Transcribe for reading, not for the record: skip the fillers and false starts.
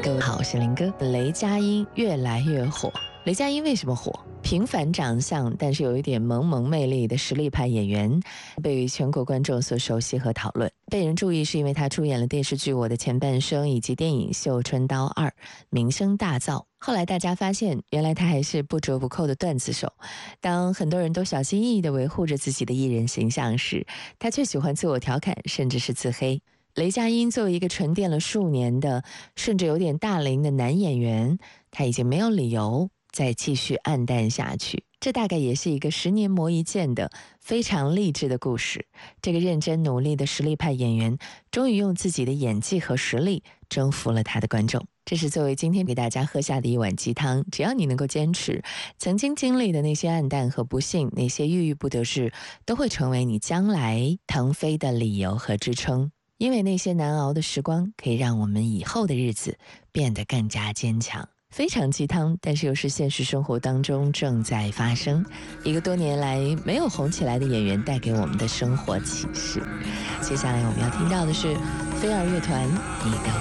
各位好，我是林哥。雷佳音越来越火。雷佳音为什么火？平凡长相，但是有一点萌萌魅力的实力派演员，被全国观众所熟悉和讨论。被人注意是因为他出演了电视剧《我的前半生》以及电影《绣春刀2》，名声大噪。后来大家发现，原来他还是不折不扣的段子手。当很多人都小心翼翼地维护着自己的艺人形象时，他却喜欢自我调侃，甚至是自黑。雷佳音作为一个沉淀了数年的，甚至有点大龄的男演员，他已经没有理由再继续黯淡下去。这大概也是一个10年磨一剑的非常励志的故事。这个认真努力的实力派演员，终于用自己的演技和实力征服了他的观众。这是作为今天给大家喝下的一碗鸡汤，只要你能够坚持，曾经经历的那些黯淡和不幸，那些郁郁不得志，都会成为你将来腾飞的理由和支撑。因为那些难熬的时光，可以让我们以后的日子变得更加坚强。非常鸡汤，但是又是现实生活当中正在发生，一个多年来没有红起来的演员带给我们的生活启示。接下来我们要听到的是飞儿乐团《你的